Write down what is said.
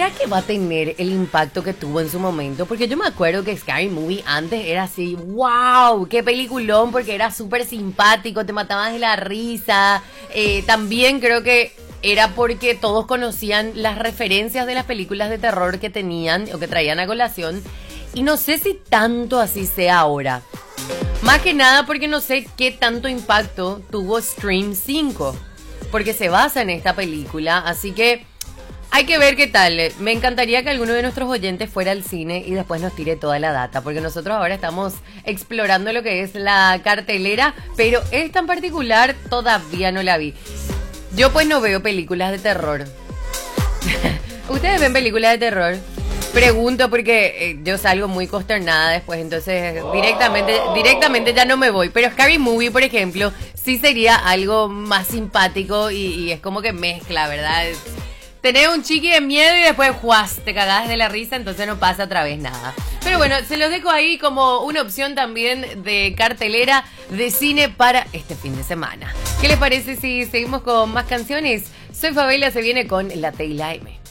¿será que va a tener el impacto que tuvo en su momento? Porque yo me acuerdo que Scary Movie antes era así, wow, qué peliculón, porque era súper simpático, te matabas de la risa. También creo que era porque todos conocían las referencias de las películas de terror que tenían o que traían a colación. Y no sé si tanto así sea ahora. Más que nada porque no sé qué tanto impacto tuvo Scream 5. Porque se basa en esta película, así que hay que ver qué tal. Me encantaría que alguno de nuestros oyentes fuera al cine y después nos tire toda la data, porque nosotros ahora estamos explorando lo que es la cartelera, pero esta en particular todavía no la vi. Yo pues no veo películas de terror. ¿Ustedes ven películas de terror? Pregunto porque yo salgo muy consternada después, entonces directamente ya no me voy. Pero Scary Movie, por ejemplo, sí sería algo más simpático y es como que mezcla, ¿verdad? Tenés un chiqui de miedo y después ¡juas! Te cagás de la risa, entonces no pasa otra vez nada. Pero bueno, se los dejo ahí como una opción también de cartelera de cine para este fin de semana. ¿Qué les parece si seguimos con más canciones? Soy Fabela, se viene con La T y la M.